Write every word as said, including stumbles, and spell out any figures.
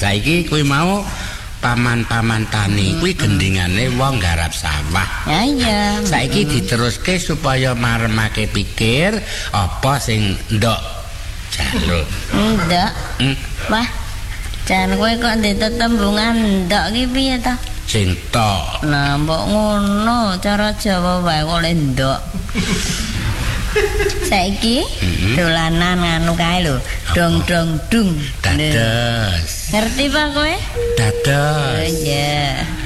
saiki kuwi mau paman-paman tani kuwi gendingane wong garap sawah. Ya iya. Saiki diteruske supaya maremake pikir apa sing ndok jaluk. Ndok. Hmm? Wah. Jan kowe kok ndek tetembungan ndok ki piye to? Sing tok. Nah, mbok ngono cara Jawa wae kok le ndok. Saiki mm-hmm. dolanan nganu kae lho, dong-dong dung. Dados. Ngerti Pak kowe? Dados. Oh iya.